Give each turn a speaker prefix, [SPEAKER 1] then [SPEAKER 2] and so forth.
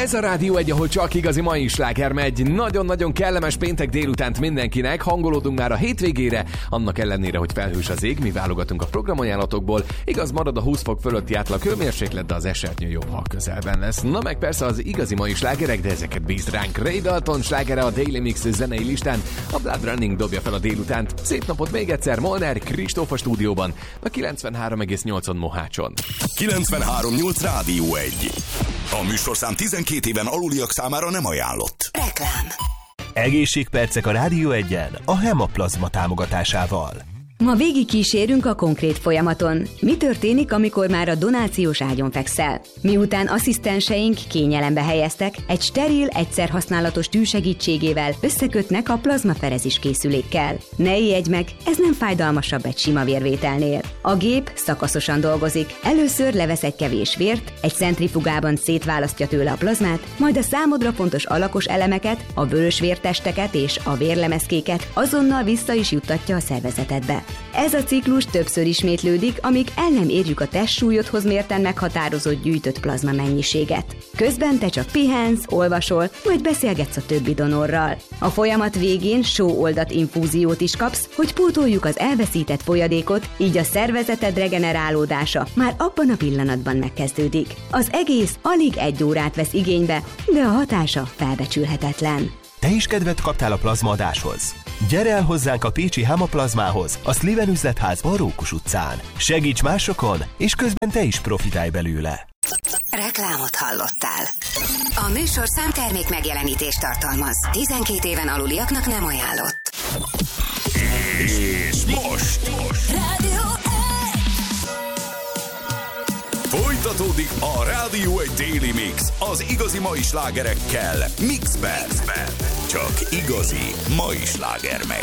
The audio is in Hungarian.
[SPEAKER 1] Ez a Rádió 1, ahol csak igazi mai sláger megy. Nagyon-nagyon kellemes péntek délutánt mindenkinek. Hangolódunk már a hétvégére. Annak ellenére, hogy felhős az ég, mi válogatunk a programajánlatokból. Igaz, marad a 20 fok fölötti átlag hőmérséklet, de az esernyő jobb, ha közelben lesz. Na meg persze az igazi mai slágerek, de ezeket bíz ránk. Ray Dalton slágere a Daily Mix zenei listán. A Blood Running dobja fel a délutánt. Szép napot még egyszer, Molnár Kristóf a stúdióban. A 93,8-on Mohácson.
[SPEAKER 2] 93,8 Rádió 1. A műsorszám 12 éven aluliak számára nem ajánlott.
[SPEAKER 3] Reklám.
[SPEAKER 4] Egészségpercek a Rádió 1-en a Hemaplazma támogatásával.
[SPEAKER 5] Ma végig kísérünk a konkrét folyamaton. Mi történik, amikor már a donációs ágyon fekszel? Miután asszisztenseink kényelembe helyeztek, egy steril, egyszerhasználatos tű segítségével összekötnek a plazmaferezis készülékkel. Ne ijedj meg, ez nem fájdalmasabb egy sima vérvételnél. A gép szakaszosan dolgozik. Először levesz egy kevés vért, egy centrifugában szétválasztja tőle a plazmát, majd a számodra fontos alakos elemeket, a vörös vértesteket és a vérlemezkéket azonnal vissza is juttatja a szervezetedbe. Ez a ciklus többször ismétlődik, amíg el nem érjük a testsúlyodhoz mérten meghatározott gyűjtött plazma mennyiséget. Közben te csak pihensz, olvasol, vagy beszélgetsz a többi donorral. A folyamat végén sóoldat infúziót is kapsz, hogy pótoljuk az elveszített folyadékot, így a szervezeted regenerálódása már abban a pillanatban megkezdődik. Az egész alig 1 órát vesz igénybe, de a hatása felbecsülhetetlen.
[SPEAKER 4] Te is kedvet kaptál a plazmaadáshoz? Gyere el hozzánk a pécsi Hemaplazmához, a Sliven üzletházba a Rókus utcán. Segíts másokon, és közben te is profitálj belőle.
[SPEAKER 3] Reklámot hallottál. A műsorszám termék megjelenítést tartalmaz. 12 éven aluliaknak nem ajánlott.
[SPEAKER 2] És most
[SPEAKER 3] Rádió 1.
[SPEAKER 2] folytatódik a Rádió 1 Daily Mix az igazi mai slágerekkel Mixben. Csak igazi mai sláger megy.